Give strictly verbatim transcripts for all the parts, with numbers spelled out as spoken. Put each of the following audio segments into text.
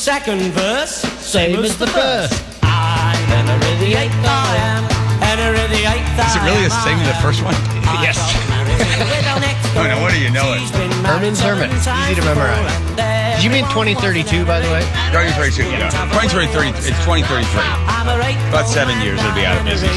second verse, same as the first. I'm Henry the Eighth, I am Henry the Eighth. Is it really the same as the first one? Yes. I mean, what do you know it? Herman Zerman. Easy to memorize. Did you mean twenty thirty-two, by the way? twenty thirty-two, yeah. twenty thirty-three, it's twenty thirty-three. About seven years it'll be out of business.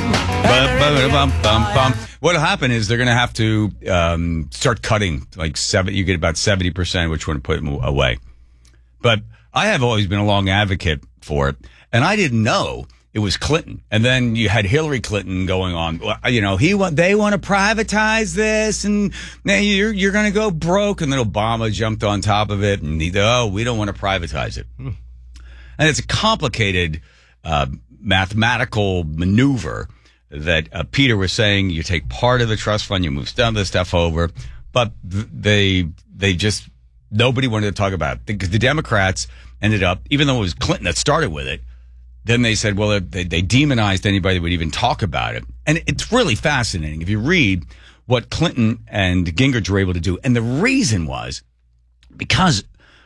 Bum, bum, bum, bum, bum. What'll happen is they're going to have to um, start cutting, like seven. You get about seventy percent, which one to put them away. But I have always been a long advocate for it, and I didn't know it was Clinton. And then you had Hillary Clinton going on. You know, he want they want to privatize this, and now you're you're going to go broke. And then Obama jumped on top of it, and he, oh, we don't want to privatize it. Hmm. And it's a complicated uh, mathematical maneuver that uh, Peter was saying. You take part of the trust fund, you move some of the stuff over, but th- they they just nobody wanted to talk about it because the Democrats ended up, even though it was Clinton that started with it. Then they said, well, they, they demonized anybody that would even talk about it. And it's really fascinating if you read what Clinton and Gingrich were able to do. And the reason was because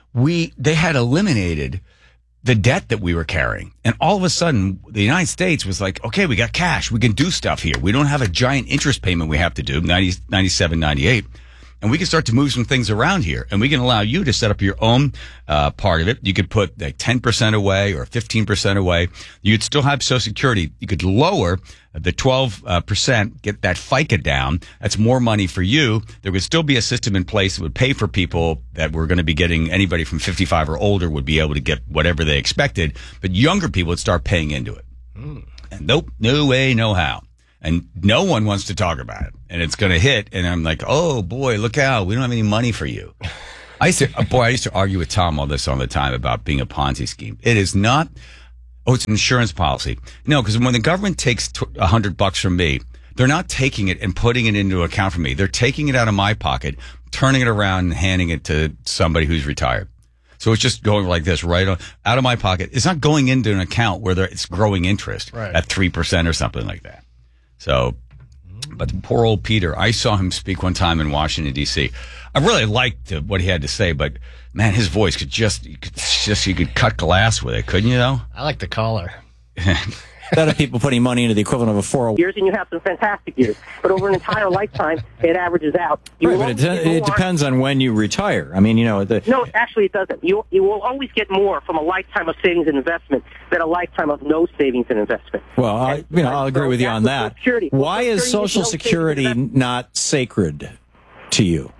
we they had eliminated the debt that we were carrying. And all of a sudden, the United States was like, okay, we got cash. We can do stuff here. We don't have a giant interest payment we have to do, ninety, ninety-seven, ninety-eight. And we can start to move some things around here. And we can allow you to set up your own uh, part of it. You could put like ten percent away or fifteen percent away. You'd still have Social Security. You could lower the twelve percent, get that FICA down. That's more money for you. There would still be a system in place that would pay for people that were going to be getting, anybody from fifty-five or older would be able to get whatever they expected. But younger people would start paying into it. Mm. And nope, no way, no how. And no one wants to talk about it. And it's going to hit. And I'm like, oh, boy, look out. We don't have any money for you. I used to, boy, I used to argue with Tom all this all the time about being a Ponzi scheme. It is not, oh, it's an insurance policy. No, because when the government takes a hundred bucks from me, they're not taking it and putting it into an account for me. They're taking it out of my pocket, turning it around and handing it to somebody who's retired. So it's just going like this, right on, out of my pocket. It's not going into an account where it's growing interest right. at three percent or something like that. So, but poor old Peter, I saw him speak one time in Washington, D C. I really liked what he had to say, but man, his voice could just, you could just, you could cut glass with it, couldn't you though? I like the caller. Instead of people putting money into the equivalent of a four oh one. Years, and you have some fantastic years. But over an entire lifetime, it averages out. You right, but it, de- it depends on when you retire. I mean, you know. The, no, actually it doesn't. You you will always get more from a lifetime of savings and investment than a lifetime of no savings and investment. Well, I, you know, I'll agree with you on that. Security. Why is Social Security not sacred to you?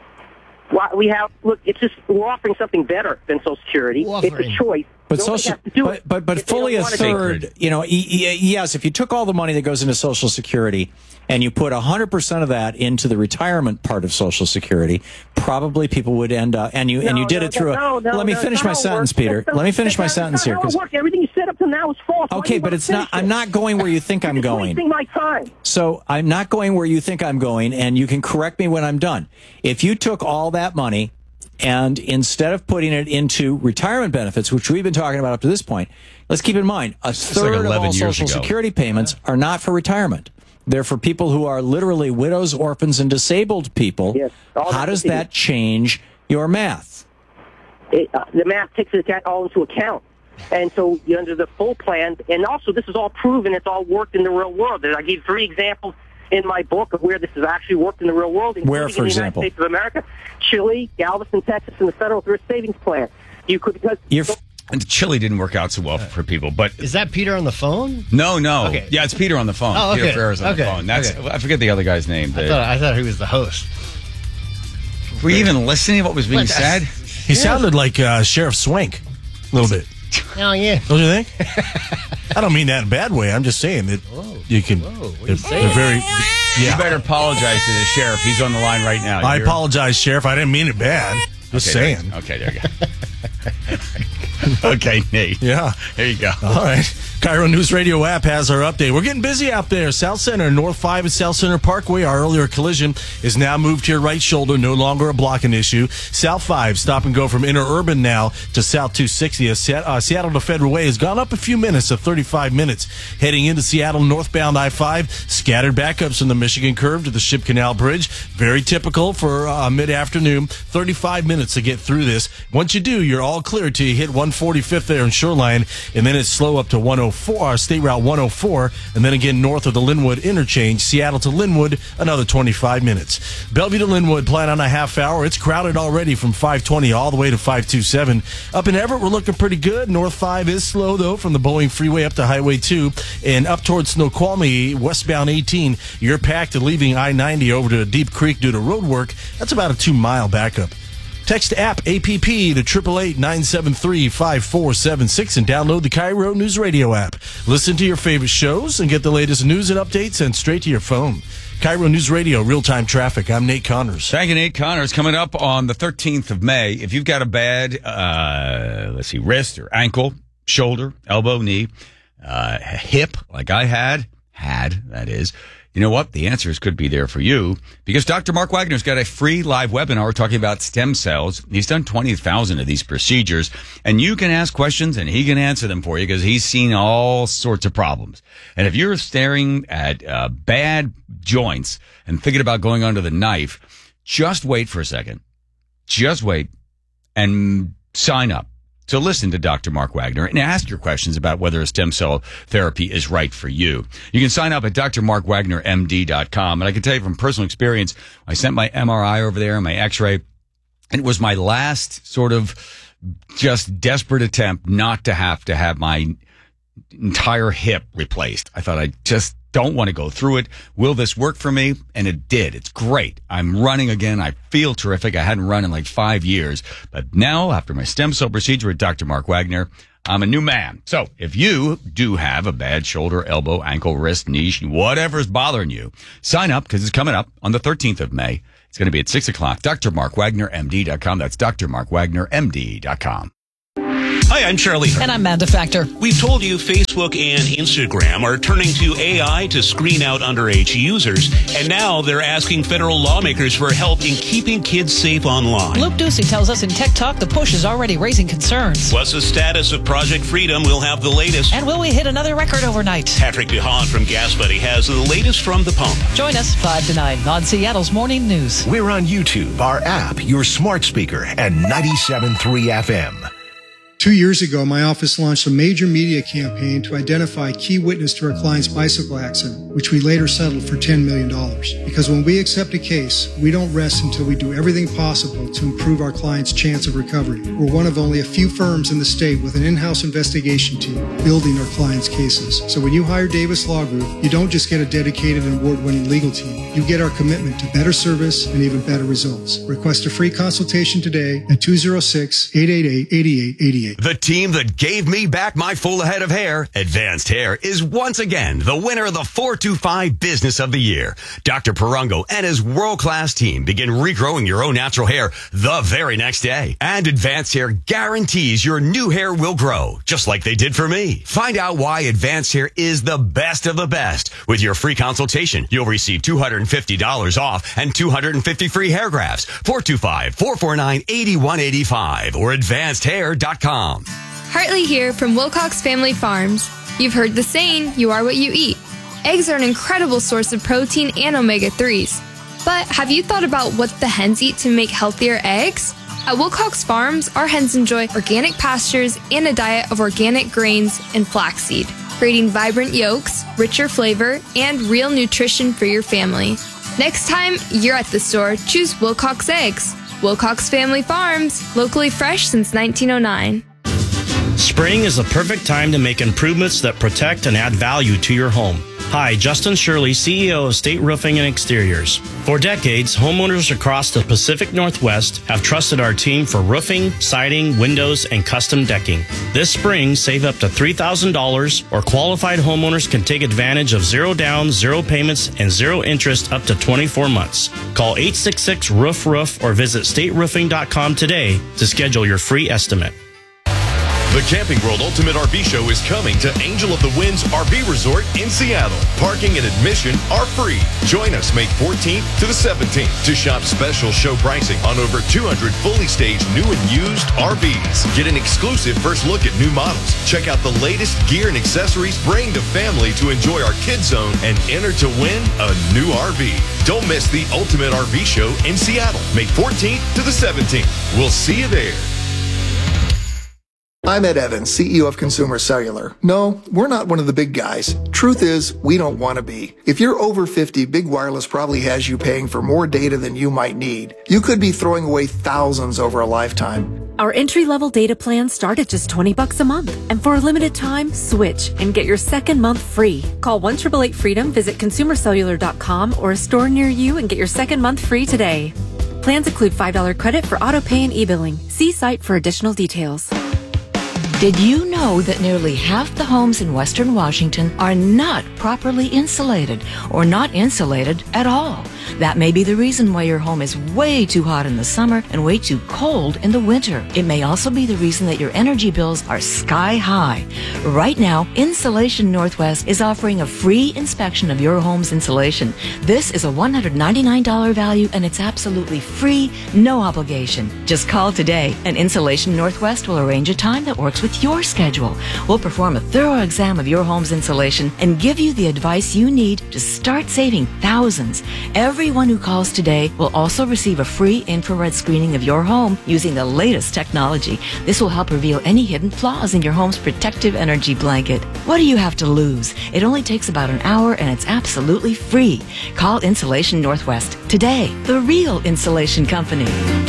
Well, we have, look, it's just, we're offering something better than Social Security. It's a choice. But social, but, but, but fully a third, you know, e- e- yes, if you took all the money that goes into Social Security and you put one hundred percent of that into the retirement part of Social Security, probably people would end up, and you, no, and you did no, it through no, a, no, let me no, finish my sentence, Peter. Let me finish my sentence here. Cause, everything you said up to now is false. Okay, but it's not, I'm not going where you think I'm going. Wasting my time. So I'm not going where you think I'm going, and you can correct me when I'm done. If you took all that money, and instead of putting it into retirement benefits, which we've been talking about up to this point, let's keep in mind, a third like of all Social ago. Security payments are not for retirement. They're for people who are literally widows, orphans, and disabled people. Yes, how does that change your math? It, uh, the math takes it all into account. And so you're under the full plan, and also this is all proven, it's all worked in the real world. I give three examples in my book of where this has actually worked in the real world, including where, for in the example? United States of America, Chile, Galveston, Texas, and the Federal Thrift Savings Plan. You could because You're f- and Chile didn't work out so well for people, but is that Peter on the phone? No, no. Okay. Yeah, it's Peter on the phone. Oh, okay. Peter Ferrer's on okay. the phone. That's okay. I forget the other guy's name. I thought, I thought he was the host. Were you even listening to what was being said? He yeah. sounded like uh, Sheriff Swank a little bit. Oh, yeah. Don't you think? I don't mean that in a bad way. I'm just saying that whoa, you can. Whoa, they're, they're very. Yeah. You better apologize to the sheriff. He's on the line right now. I You're... apologize, Sheriff. I didn't mean it bad. Just okay, saying. There, okay, there you go. Okay, Nate. Yeah. There you go. All right. Cairo News Radio app has our update. We're getting busy out there. South Center, North five and South Center Parkway. Our earlier collision is now moved to your right shoulder. No longer a blocking issue. South five, stop and go from interurban now to South two sixty. Uh, Seattle to Federal Way has gone up a few minutes to thirty-five minutes. Heading into Seattle, northbound I five. Scattered backups from the Michigan Curve to the Ship Canal Bridge. Very typical for uh, mid-afternoon. thirty-five minutes to get through this. Once you do, you're all clear till you hit one forty-fifth there in Shoreline, and then it's slow up to one oh four, uh, State Route one oh four, and then again north of the Linwood interchange, Seattle to Linwood, another twenty-five minutes. Bellevue to Linwood, plan on a half hour. It's crowded already from five twenty all the way to five twenty-seven. Up in Everett, we're looking pretty good. North five is slow, though, from the Boeing Freeway up to Highway two, and up towards Snoqualmie, westbound eighteen, you're packed and leaving I ninety over to Deep Creek due to road work. That's about a two-mile backup. Text app A P P to eight eight eight, nine seven three, five four seven six and download the Cairo News Radio app. Listen to your favorite shows and get the latest news and updates sent straight to your phone. Cairo News Radio, real-time traffic. I'm Nate Connors. Thank you, Nate Connors. Coming up on the thirteenth of May, if you've got a bad, uh, let's see, wrist or ankle, shoulder, elbow, knee, uh, hip, like I had, had, that is, you know what? The answers could be there for you because Doctor Mark Wagner's got a free live webinar talking about stem cells. He's done twenty thousand of these procedures, and you can ask questions and he can answer them for you because he's seen all sorts of problems. And if you're staring at uh, bad joints and thinking about going under the knife, just wait for a second. Just wait and sign up. So listen to Doctor Mark Wagner and ask your questions about whether a stem cell therapy is right for you. You can sign up at D R mark wagner M D dot com. And I can tell you from personal experience, I sent my M R I over there and my x-ray. And it was my last sort of just desperate attempt not to have to have my entire hip replaced. I thought I just don't want to go through it. Will this work for me? And it did. It's great. I'm running again. I feel terrific. I hadn't run in like five years. But now, after my stem cell procedure with Doctor Mark Wagner, I'm a new man. So if you do have a bad shoulder, elbow, ankle, wrist, knee, whatever's bothering you, sign up because it's coming up on the thirteenth of May. It's going to be at six o'clock. D R mark wagner M D dot com. That's D R mark wagner M D dot com. Hi, I'm Charlie. And I'm Amanda Factor. We've told you Facebook and Instagram are turning to A I to screen out underage users, and now they're asking federal lawmakers for help in keeping kids safe online. Luke Ducey tells us in Tech Talk the push is already raising concerns. What's the status of Project Freedom? We'll have the latest. And will we hit another record overnight? Patrick DeHaan from Gas Buddy has the latest from the pump. Join us five to nine on Seattle's Morning News. We're on YouTube, our app, your smart speaker, and ninety-seven point three F M. Two years ago, my office launched a major media campaign to identify key witness to our client's bicycle accident, which we later settled for ten million dollars. Because when we accept a case, we don't rest until we do everything possible to improve our client's chance of recovery. We're one of only a few firms in the state with an in-house investigation team building our clients' cases. So when you hire Davis Law Group, you don't just get a dedicated and award-winning legal team. You get our commitment to better service and even better results. Request a free consultation today at two oh six, eight eight eight, eight eight eight eight. The team that gave me back my full head of hair, Advanced Hair, is once again the winner of the four two five Business of the Year. Doctor Perongo and his world-class team begin regrowing your own natural hair the very next day. And Advanced Hair guarantees your new hair will grow, just like they did for me. Find out why Advanced Hair is the best of the best. With your free consultation, you'll receive two hundred fifty dollars off and two hundred fifty free hair grafts. four two five, four four nine, eight one eight five or advanced hair dot com. Hartley here from Wilcox Family Farms. You've heard the saying, you are what you eat. Eggs are an incredible source of protein and omega threes. But have you thought about what the hens eat to make healthier eggs? At Wilcox Farms, our hens enjoy organic pastures and a diet of organic grains and flaxseed, creating vibrant yolks, richer flavor, and real nutrition for your family. Next time you're at the store, choose Wilcox Eggs. Wilcox Family Farms, locally fresh since nineteen oh nine. Spring is the perfect time to make improvements that protect and add value to your home. Hi, Justin Shirley, C E O of State Roofing and Exteriors. For decades, homeowners across the Pacific Northwest have trusted our team for roofing, siding, windows, and custom decking. This spring, save up to three thousand dollars, or qualified homeowners can take advantage of zero down, zero payments, and zero interest up to twenty-four months. Call eight six six, roof roof or visit state roofing dot com today to schedule your free estimate. The Camping World Ultimate R V Show is coming to Angel of the Winds R V Resort in Seattle. Parking and admission are free. Join us May fourteenth to the seventeenth to shop special show pricing on over two hundred fully staged new and used R Vs. Get an exclusive first look at new models. Check out the latest gear and accessories. Bring the family to enjoy our Kids Zone and enter to win a new R V. Don't miss the Ultimate R V Show in Seattle, May fourteenth to the seventeenth. We'll see you there. I'm Ed Evans, C E O of Consumer Cellular. No, we're not one of the big guys. Truth is, we don't want to be. If you're over fifty, Big Wireless probably has you paying for more data than you might need. You could be throwing away thousands over a lifetime. Our entry-level data plans start at just twenty bucks a month. And for a limited time, switch and get your second month free. Call one eight eight eight freedom, visit consumer cellular dot com or a store near you and get your second month free today. Plans include five dollars credit for auto pay and e-billing. See site for additional details. Did you know that nearly half the homes in Western Washington are not properly insulated or not insulated at all? That may be the reason why your home is way too hot in the summer and way too cold in the winter. It may also be the reason that your energy bills are sky high. Right now, Insulation Northwest is offering a free inspection of your home's insulation. This is a one hundred ninety-nine dollars value and it's absolutely free, no obligation. Just call today and Insulation Northwest will arrange a time that works with your schedule. We'll perform a thorough exam of your home's insulation and give you the advice you need to start saving thousands. Everyone who calls today will also receive a free infrared screening of your home using the latest technology. This will help reveal any hidden flaws in your home's protective energy blanket. What do you have to lose? It only takes about an hour and it's absolutely free. Call Insulation Northwest today, the real insulation company.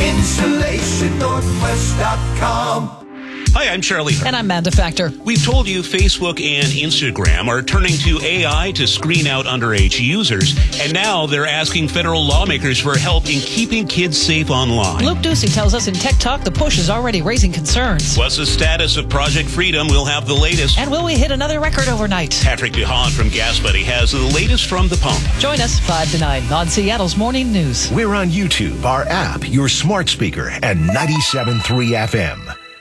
insulation northwest dot com. Hi, I'm Charlie. And I'm Amanda Factor. We've told you Facebook and Instagram are turning to A I to screen out underage users, and now they're asking federal lawmakers for help in keeping kids safe online. Luke Ducey tells us in Tech Talk the push is already raising concerns. What's the status of Project Freedom? We'll have the latest. And will we hit another record overnight? Patrick DeHaan from Gas Buddy has the latest from the pump. Join us five to nine on Seattle's Morning News. We're on YouTube, our app, your smart speaker, and ninety-seven point three F M.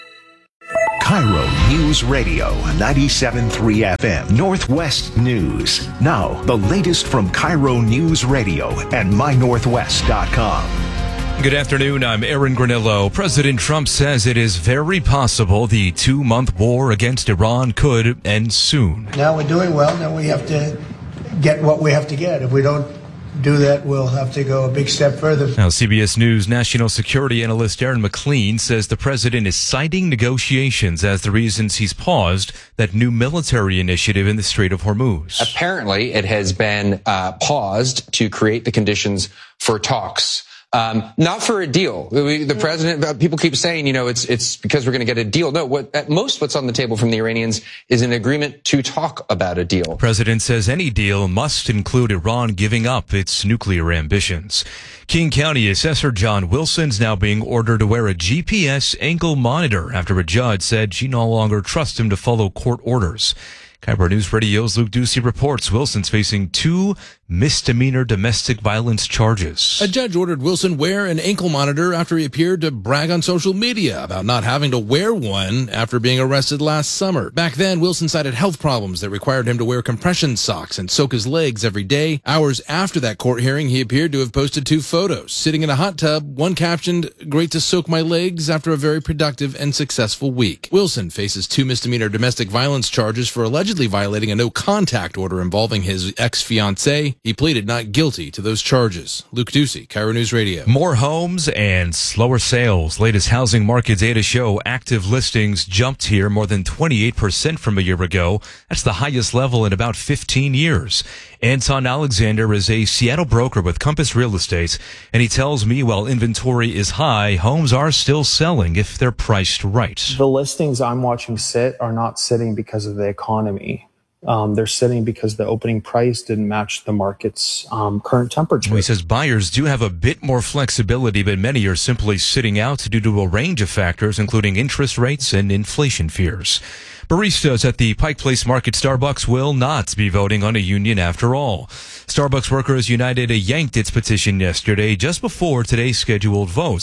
Cairo News Radio, ninety-seven point three F M, Northwest News. Now, the latest from Cairo News Radio and my northwest dot com. Good afternoon, I'm Aaron Granillo. President Trump says it is very possible the two-month war against Iran could end soon. Now we're doing well, now we have to get what we have to get. If we don't do that, we'll have to go a big step further. Now, C B S News national security analyst Aaron McLean says the president is citing negotiations as the reasons he's paused that new military initiative in the Strait of Hormuz. Apparently, it has been uh, paused to create the conditions for talks. Um, not for a deal. We, the president, people keep saying, you know, it's it's because we're going to get a deal. No, what at most what's on the table from the Iranians is an agreement to talk about a deal. President says any deal must include Iran giving up its nuclear ambitions. King County Assessor John Wilson's now being ordered to wear a G P S ankle monitor after a judge said she no longer trusts him to follow court orders. Cairo News Radio's Luke Ducey reports Wilson's facing two misdemeanor domestic violence charges. A judge ordered Wilson wear an ankle monitor after he appeared to brag on social media about not having to wear one after being arrested last summer. Back then, Wilson cited health problems that required him to wear compression socks and soak his legs every day. Hours after that court hearing, he appeared to have posted two photos, sitting in a hot tub. One captioned, "Great to soak my legs after a very productive and successful week." Wilson faces two misdemeanor domestic violence charges for allegedly violating a no-contact order involving his ex-fiancée. He pleaded not guilty to those charges. Luke Ducey, Cairo News Radio. More homes and slower sales. Latest housing market data show active listings jumped here more than twenty-eight percent from a year ago. That's the highest level in about fifteen years. Anton Alexander is a Seattle broker with Compass Real Estate, and he tells me while inventory is high, homes are still selling if they're priced right. The listings I'm watching sit are not sitting because of the economy. Um, they're sitting because the opening price didn't match the market's um, current temperature. Well, he says buyers do have a bit more flexibility, but many are simply sitting out due to a range of factors, including interest rates and inflation fears. Baristas at the Pike Place Market Starbucks will not be voting on a union after all. Starbucks Workers United yanked its petition yesterday just before today's scheduled votes.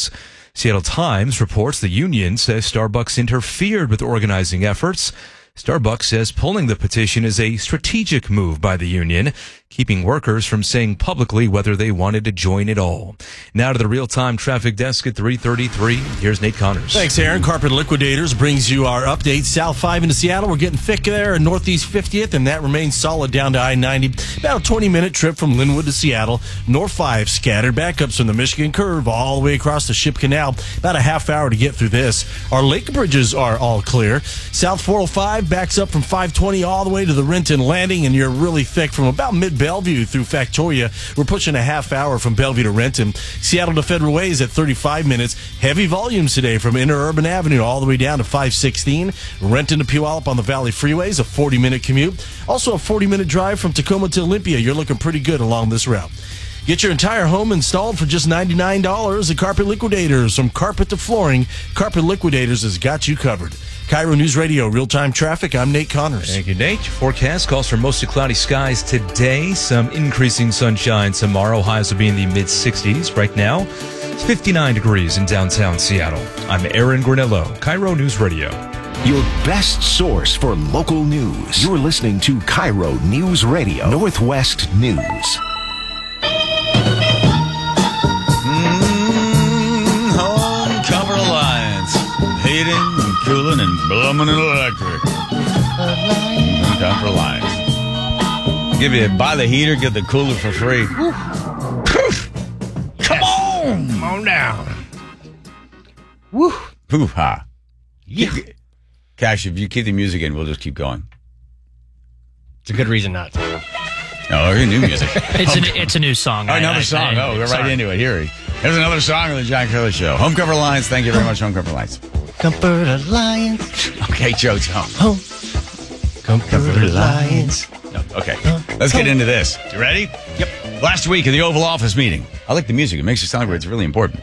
Seattle Times reports the union says Starbucks interfered with organizing efforts. Starbucks says pulling the petition is a strategic move by the union, keeping workers from saying publicly whether they wanted to join at all. Now to the real-time traffic desk at three thirty-three. Here's Nate Connors. Thanks, Aaron. Carpet Liquidators brings you our update. South five into Seattle. We're getting thick there in Northeast fiftieth, and that remains solid down to I ninety. About a twenty-minute trip from Linwood to Seattle. North five scattered backups from the Michigan Curve all the way across the Ship Canal. About a half hour to get through this. Our lake bridges are all clear. South four oh five backs up from five twenty all the way to the Renton Landing, and you're really thick from about mid-Bellevue through Factoria. We're pushing a half hour from Bellevue to Renton. Seattle to Federal Way is at thirty-five minutes. Heavy volumes today from Interurban Avenue all the way down to five sixteen. Renton to Puyallup on the Valley Freeways, a forty-minute commute. Also a forty-minute drive from Tacoma to Olympia. You're looking pretty good along this route. Get your entire home installed for just ninety-nine dollars at Carpet Liquidators. From carpet to flooring, Carpet Liquidators has got you covered. Cairo News Radio, real-time traffic. I'm Nate Connors. Thank you, Nate. Forecast calls for mostly cloudy skies today. Some increasing sunshine tomorrow. Highs will be in the mid-sixties. Right now, it's fifty-nine degrees in downtown Seattle. I'm Aaron Granello, Cairo News Radio. Your best source for local news. You're listening to Cairo News Radio, Northwest News. Mm, Home Cover Alliance. Heating and cooling and blooming and electric. Home Cover Alliance. Give you, buy the heater, get the cooler for free. Come on! Come on down. Woo! Hoo-ha. Yeah. Cash, if you keep the music in, we'll just keep going. It's a good reason not to. Oh, okay, new music. it's, an, it's a new song. Oh, I, another I, song. I, oh, we're right sorry. into it. Here, here's another song of the John Kelly Show. Home Cover Alliance. Thank you very much, Home Cover Alliance. Comfort Alliance. Okay, Jojo. Home. Comfort, Comfort Alliance. No, okay, let's get into this. You ready? Yep. Last week at the Oval Office meeting. I like the music. It makes it sound like it's really important.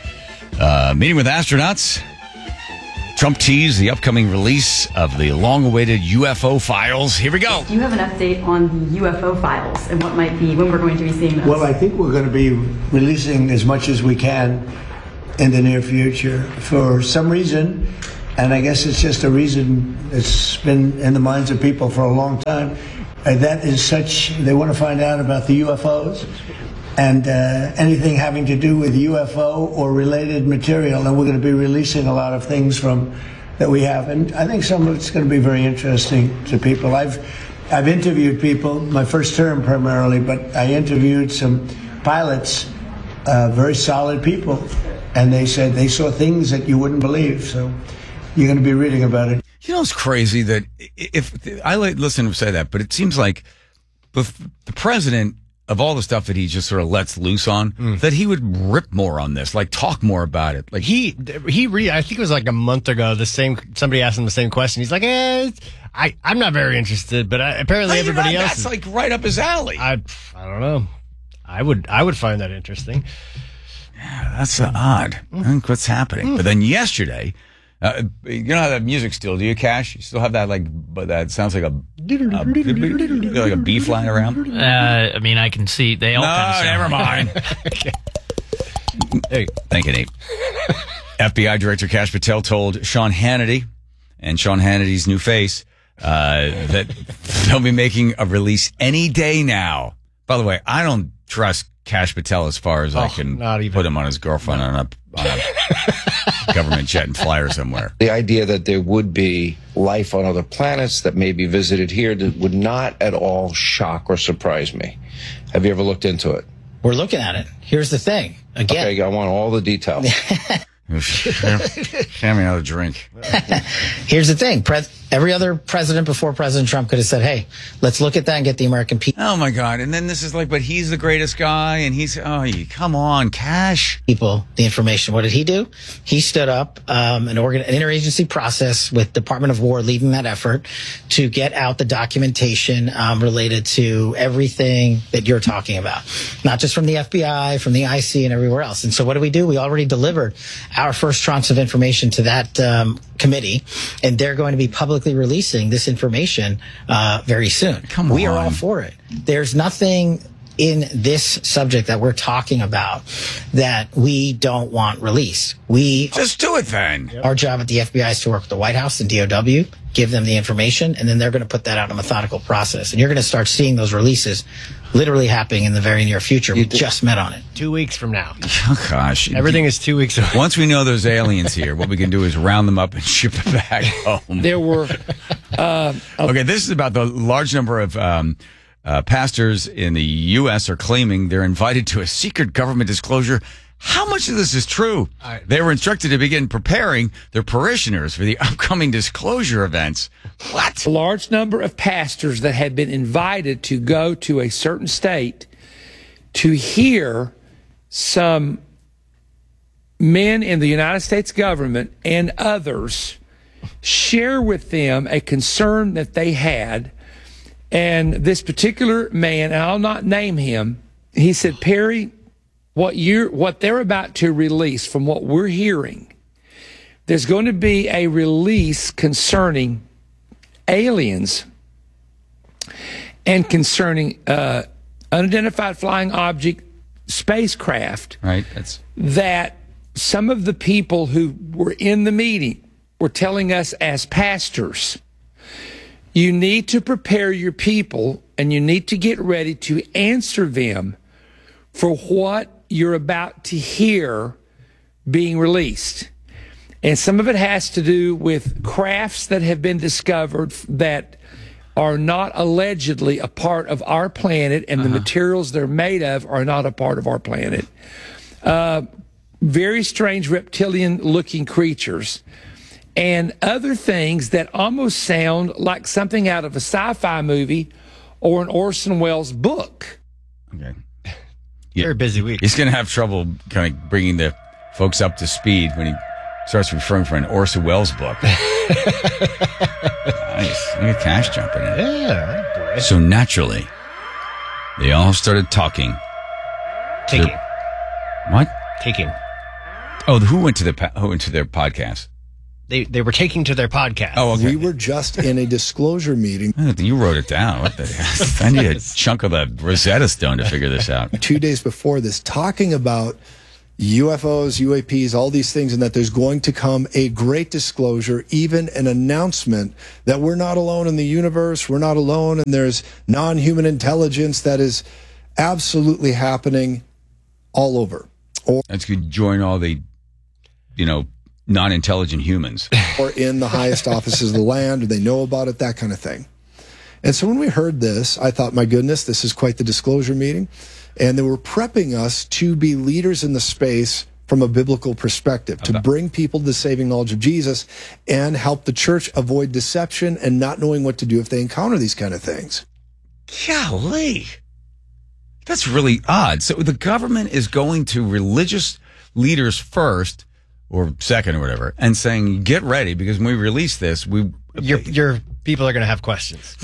Uh, meeting with astronauts. Trump teased the upcoming release of the long-awaited U F O files. Here we go. Do you have an update on the U F O files and what might be, when we're going to be seeing those? Well, I think we're going to be releasing as much as we can in the near future. For some reason, and I guess it's just a reason that's been in the minds of people for a long time, uh, that is such, they want to find out about the U F Os. And uh, anything having to do with U F O or related material, and we're going to be releasing a lot of things from that we have, and I think some of it's going to be very interesting to people. I've I've interviewed people, my first term primarily, but I interviewed some pilots, uh, very solid people, and they said they saw things that you wouldn't believe. So you're going to be reading about it. You know, it's crazy that if I listen to him say that, but it seems like the president, of all the stuff that he just sort of lets loose on, mm. that he would rip more on this, like talk more about it. Like he, he, re, I think it was like a month ago. The same somebody asked him the same question. He's like, "Eh, I, I'm not very interested," but I, apparently no, everybody not, else. That's is, like right up his alley. I, I don't know. I would, I would find that interesting. Yeah, that's uh, odd. Mm. I think what's happening. Mm. But then yesterday. Uh, you know how that music still, do you, Cash? You still have that, like, but that sounds like a, a like a bee flying around? Uh, I mean, I can see they all no, kind of sound never like mind. Hey, thank you, Nate. F B I Director Kash Patel told Sean Hannity and Sean Hannity's new face uh, that they'll be making a release any day now. By the way, I don't trust Kash Patel as far as oh, I can put him on his girlfriend no. on a... On a government jet and fly her somewhere. The idea that there would be life on other planets that may be visited here would not at all shock or surprise me. Have you ever looked into it? We're looking at it. Here's the thing. Again. Okay, I want all the details. Hand me another drink. Here's the thing. Pre- every other president before President Trump could have said, hey, let's look at that and get the American people. Oh, my God. And then this is like, but he's the greatest guy. And he's, oh, come on, Cash. People, the information. What did he do? He stood up um, an, organ- an interagency process with Department of War leading that effort to get out the documentation um, related to everything that you're talking about. Not just from the F B I, from the I C and everywhere else. And so what do we do? We already delivered our first tranche of information to that um, committee, and they're going to be publicly releasing this information uh, very soon. Come on. We are all for it. There's nothing in this subject that we're talking about that we don't want released. We just do it then. Our job at the F B I is to work with the White House and D O W, give them the information, and then they're going to put that out in a methodical process. And you're going to start seeing those releases literally happening in the very near future. We just met on it. Two weeks from now. Oh, gosh. Everything is two weeks away. Once we know there's aliens here, what we can do is round them up and ship them back home. There were... Uh, okay, this is about the large number of um, uh, pastors in the U S are claiming they're invited to a secret government disclosure. How much of this is true? Right. They were instructed to begin preparing their parishioners for the upcoming disclosure events. What? A large number of pastors that had been invited to go to a certain state to hear some men in the United States government and others share with them a concern that they had. And this particular man, and I'll not name him, he said, Perry, what you're, what they're about to release, from what we're hearing, there's going to be a release concerning aliens and concerning uh, unidentified flying object spacecraft. Right. That's that some of the people who were in the meeting were telling us as pastors, you need to prepare your people and you need to get ready to answer them for what you're about to hear being released. And some of it has to do with crafts that have been discovered that are not allegedly a part of our planet, and uh-huh. the materials they're made of are not a part of our planet. Uh, very strange reptilian-looking creatures. And other things that almost sound like something out of a sci-fi movie or an Orson Welles book. Okay. Yeah. Very busy week. He's going to have trouble kind of bringing the folks up to speed when he starts referring to an Orson Welles book. Nice. Look at Cash jumping in. Yeah. Boy. So naturally, they all started talking. Taking. Their, what? Taking. Oh, who went to the who went to their podcast? They they were taking to their podcast. Oh, okay. We were just in a disclosure meeting. You wrote it down. What the? I need a chunk of the Rosetta Stone to figure this out. Two days before this, talking about U F Os, U A Ps, all these things, and that there's going to come a great disclosure, even an announcement that we're not alone in the universe, we're not alone, and there's non-human intelligence that is absolutely happening all over. Or that's good. Join all the, you know, non-intelligent humans. Or in the highest offices of the land, or they know about it, that kind of thing. And so when we heard this, I thought, my goodness, this is quite the disclosure meeting. And they were prepping us to be leaders in the space from a biblical perspective, to bring people to the saving knowledge of Jesus and help the church avoid deception and not knowing what to do if they encounter these kind of things. Golly. That's really odd. So the government is going to religious leaders first, or second or whatever, and saying, get ready, because when we release this, we... Your, your people are going to have questions.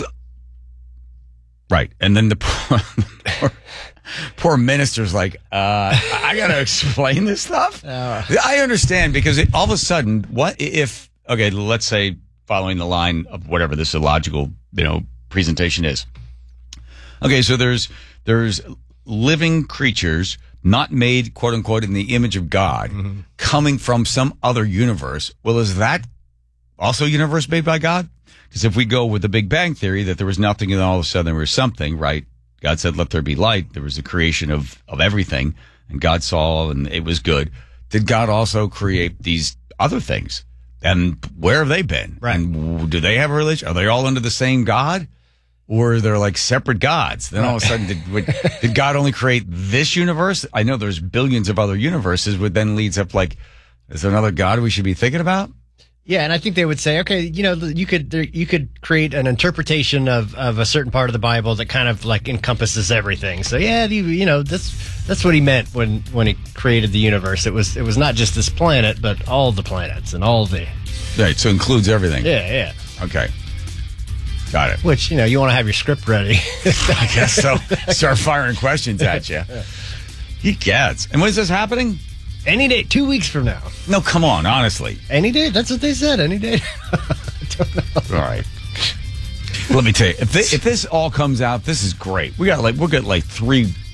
Right. And then the poor, poor, poor minister's like, uh, I got to explain this stuff? Uh, I understand, because it, all of a sudden, what if, okay, let's say, following the line of whatever this illogical, you know, presentation is. Okay, so there's there's living creatures not made, quote unquote, in the image of God, mm-hmm. coming from some other universe. Well, is that also a universe made by God? Because if we go with the Big Bang Theory, that there was nothing and all of a sudden there was something, right? God said, let there be light. There was the creation of, of everything, and God saw and it was good. Did God also create these other things? And where have they been? Right. And do they have a religion? Are they all under the same God? Or they're like separate gods? Then all of a sudden, did, would, did God only create this universe? I know there's billions of other universes, which then leads up like, is there another God we should be thinking about? Yeah, and I think they would say, okay, you know, you could you could create an interpretation of, of a certain part of the Bible that kind of like encompasses everything. So yeah, you, you know, that's that's what he meant when, when he created the universe. It was it was not just this planet, but all the planets and all the right. So it includes everything. Yeah, yeah. Okay, got it. Which, you know, you want to have your script ready. I guess so. Start firing questions at you. Yeah. He gets. And when is this happening? Any day, two weeks from now. No, come on, honestly. Any day? That's what they said, any day. I don't know. All right. Let me tell you, if, they, if this all comes out, this is great. We got like, we'll get like three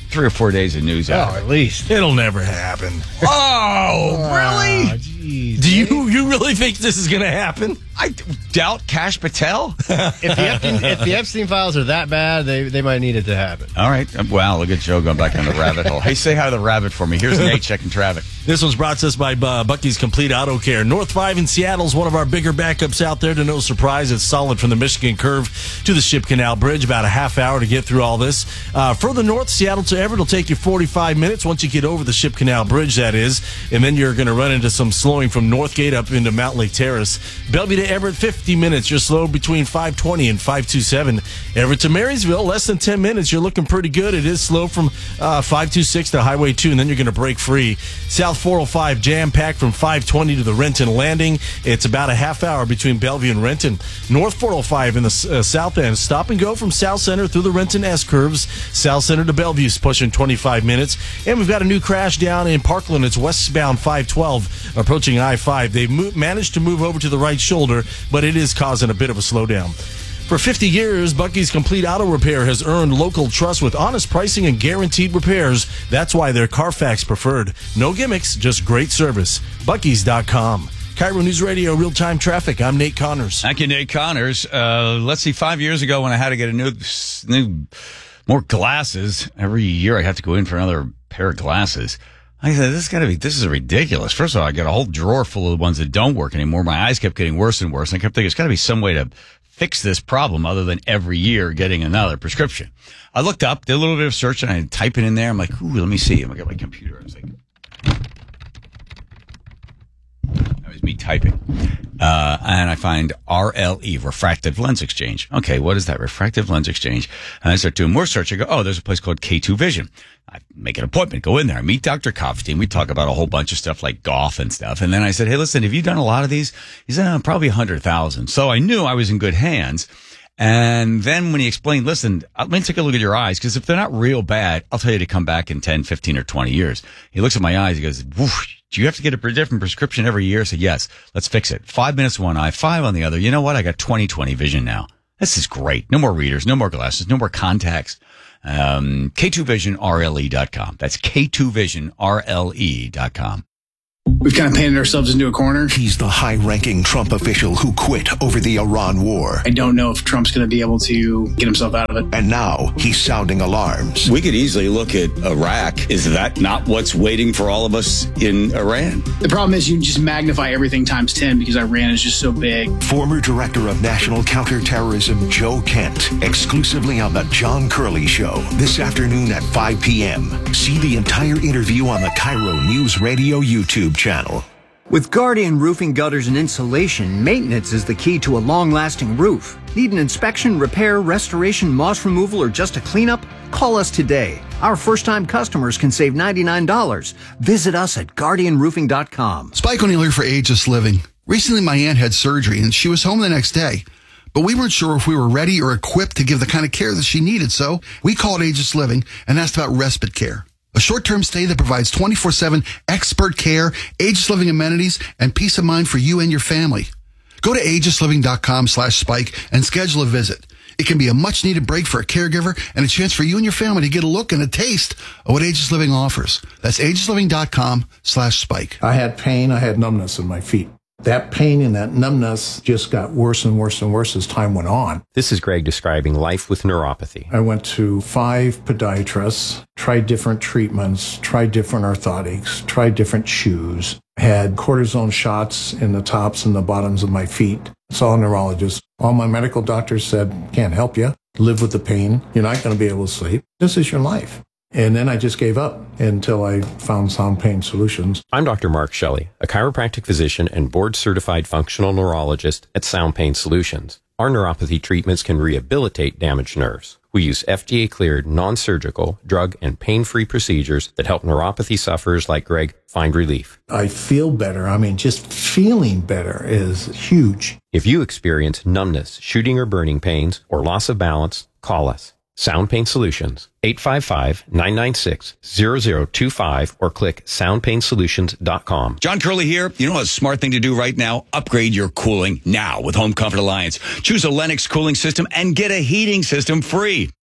three or four days of news out Oh, of at it. least. It'll never happen. Oh, really? Oh, geez. Do you you really think this is going to happen? I doubt Kash Patel. If the Epstein, if the Epstein files are that bad, they, they might need it to happen. All right. Wow, look at Joe going back on the rabbit hole. Hey, say hi to the rabbit for me. Here's Nate checking traffic. This one's brought to us by uh, Bucky's Complete Auto Care. North five in Seattle is one of our bigger backups out there. To no surprise, it's solid from the Michigan Curve to the Ship Canal Bridge. About a half hour to get through all this. Uh, further north, Seattle to Everett will take you forty-five minutes once you get over the Ship Canal Bridge, that is. And then you're going to run into some slowing from Northgate up into Mountain Lake Terrace. Bellevue to Everett, fifty minutes. You're slow between five twenty and five twenty-seven. Everett to Marysville, less than ten minutes. You're looking pretty good. It is slow from uh, five twenty-six to Highway two, and then you're going to break free. South four oh five jam-packed from five twenty to the Renton Landing. It's about a half hour between Bellevue and Renton. North four oh five in the uh, south end. Stop and go from South Center through the Renton S-curves. South Center to Bellevue is pushing twenty-five minutes. And we've got a new crash down in Parkland. It's westbound five twelve approaching I five. They've mo- managed to move over to the right shoulder, but it is causing a bit of a slowdown. For fifty years, Bucky's Complete Auto Repair has earned local trust with honest pricing and guaranteed repairs. That's why they're Carfax preferred. No gimmicks, just great service. Bucky's dot com. Cairo News Radio, real-time traffic. I'm Nate Connors. Thank you, Nate Connors. Uh, let's see, five years ago when I had to get a new, new, more glasses, every year I have to go in for another pair of glasses. I said, this got to be, this is ridiculous. First of all, I got a whole drawer full of the ones that don't work anymore. My eyes kept getting worse and worse. And I kept thinking, there's got to be some way to fix this problem other than every year getting another prescription. I looked up, did a little bit of search, and I type it in there. I'm like, ooh, let me see. I got my computer. I was like, that was me typing. Uh, and I find R L E, Refractive Lens Exchange. Okay, what is that? Refractive Lens Exchange. And I start doing more search. I go, oh, there's a place called K two Vision. I make an appointment, go in there. I meet Doctor Kopfstein. We talk about a whole bunch of stuff like golf and stuff. And then I said, hey, listen, have you done a lot of these? He said, oh, probably one hundred thousand. So I knew I was in good hands. And then when he explained, listen, let me take a look at your eyes, because if they're not real bad, I'll tell you to come back in ten, fifteen, or twenty years. He looks at my eyes. He goes, whoosh. Do you have to get a different prescription every year? I said, yes, let's fix it. Five minutes one eye, five on the other. You know what? I got twenty twenty vision now. This is great. No more readers, no more glasses, no more contacts. Um, K two Vision R L E dot com. That's K two Vision R L E dot com. We've kind of painted ourselves into a corner. He's the high-ranking Trump official who quit over the Iran war. I don't know if Trump's going to be able to get himself out of it. And now he's sounding alarms. We could easily look at Iraq. Is that not what's waiting for all of us in Iran? The problem is you just magnify everything times ten because Iran is just so big. Former Director of National Counterterrorism Joe Kent, exclusively on The John Curley Show, this afternoon at five p.m. See the entire interview on the Cairo News Radio YouTube channel. With Guardian Roofing Gutters and Insulation, maintenance is the key to a long-lasting roof. Need an inspection, repair, restoration, moss removal, or just a cleanup? Call us today. Our first-time customers can save ninety-nine dollars. Visit us at Guardian Roofing dot com. Spike O'Neill here for Ageless Living. Recently, my aunt had surgery, and she was home the next day. But we weren't sure if we were ready or equipped to give the kind of care that she needed, so we called Ageless Living and asked about respite care. A short-term stay that provides twenty-four seven expert care, Ageless Living amenities, and peace of mind for you and your family. Go to ageless living dot com slash spike and schedule a visit. It can be a much-needed break for a caregiver and a chance for you and your family to get a look and a taste of what Ageless Living offers. That's ageless living dot com slash spike. I had pain. I had numbness in my feet. That pain and that numbness just got worse and worse and worse as time went on. This is Greg describing life with neuropathy. I went to five podiatrists, tried different treatments, tried different orthotics, tried different shoes, had cortisone shots in the tops and the bottoms of my feet. Saw a neurologist. All my medical doctors said, can't help you. Live with the pain. You're not going to be able to sleep. This is your life. And then I just gave up until I found Sound Pain Solutions. I'm Doctor Mark Shelley, a chiropractic physician and board-certified functional neurologist at Sound Pain Solutions. Our neuropathy treatments can rehabilitate damaged nerves. We use F D A-cleared, non-surgical, drug, and pain-free procedures that help neuropathy sufferers like Greg find relief. I feel better. I mean, just feeling better is huge. If you experience numbness, shooting or burning pains, or loss of balance, call us. Sound Pain Solutions, eight five five, nine nine six, zero zero two five, or click sound pain solutions dot com. John Curley here. You know what a smart thing to do right now? Upgrade your cooling now with Home Comfort Alliance. Choose a Lennox cooling system and get a heating system free.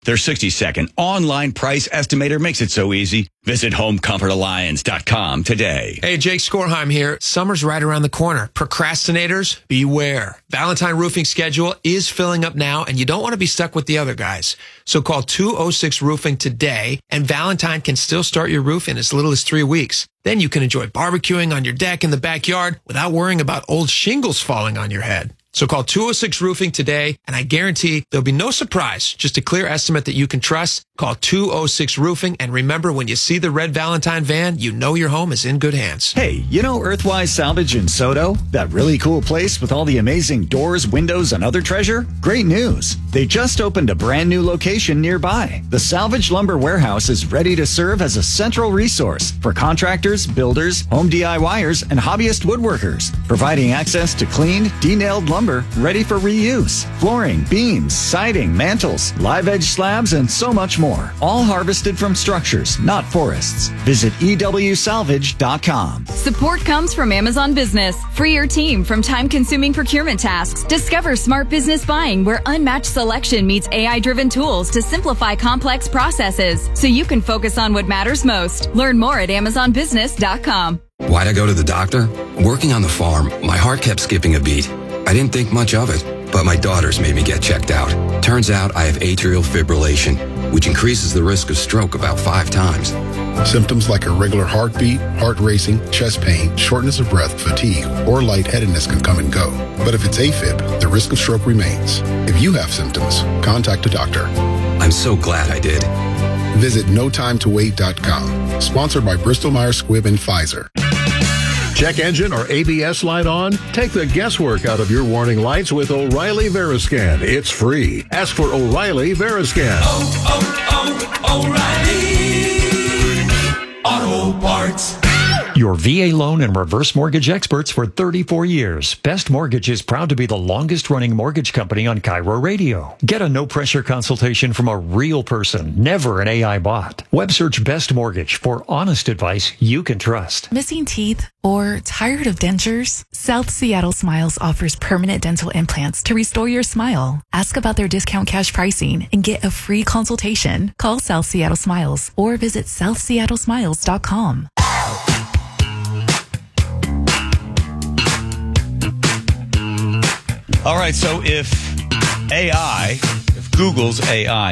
Their sixty second online price estimator makes it so easy. Visit home comfort alliance dot com today. Hey, Jake Skorheim here. Summer's right around the corner. Procrastinators, beware. Valentine Roofing schedule is filling up now, and you don't want to be stuck with the other guys. So call two oh six Roofing today, and Valentine can still start your roof in as little as three weeks. Then you can enjoy barbecuing on your deck in the backyard without worrying about old shingles falling on your head. So call two oh six Roofing today, and I guarantee there'll be no surprise, just a clear estimate that you can trust. Call two oh six Roofing, and remember, when you see the red Valentine van, you know your home is in good hands. Hey, you know Earthwise Salvage in Soto? That really cool place with all the amazing doors, windows, and other treasure? Great news! They just opened a brand new location nearby. The Salvage Lumber Warehouse is ready to serve as a central resource for contractors, builders, home DIYers, and hobbyist woodworkers, providing access to cleaned, de-nailed lumber ready for reuse. Flooring, beams, siding, mantles, live edge slabs, and so much more. All harvested from structures, not forests. Visit E W salvage dot com. Support comes from Amazon Business. Free your team from time-consuming procurement tasks. Discover smart business buying where unmatched selection meets A I-driven tools to simplify complex processes so you can focus on what matters most. Learn more at amazon business dot com. Why'd I go to the doctor? Working on the farm, my heart kept skipping a beat. I didn't think much of it, but my daughters made me get checked out. Turns out I have atrial fibrillation, which increases the risk of stroke about five times. Symptoms like irregular heartbeat, heart racing, chest pain, shortness of breath, fatigue, or lightheadedness can come and go. But if it's AFib, the risk of stroke remains. If you have symptoms, contact a doctor. I'm so glad I did. Visit no time to wait dot com. Sponsored by Bristol Myers Squibb and Pfizer. Check engine or A B S light on? Take the guesswork out of your warning lights with O'Reilly Veriscan. It's free. Ask for O'Reilly Veriscan. Oh, oh, oh, O'Reilly Auto Parts. Your V A loan and reverse mortgage experts for thirty-four years. Best Mortgage is proud to be the longest running mortgage company on Cairo Radio. Get a no pressure consultation from a real person, never an A I bot. Web search Best Mortgage for honest advice you can trust. Missing teeth or tired of dentures? South Seattle Smiles offers permanent dental implants to restore your smile. Ask about their discount cash pricing and get a free consultation. Call South Seattle Smiles or visit south seattle smiles dot com. All right, so if A I, if Google's A I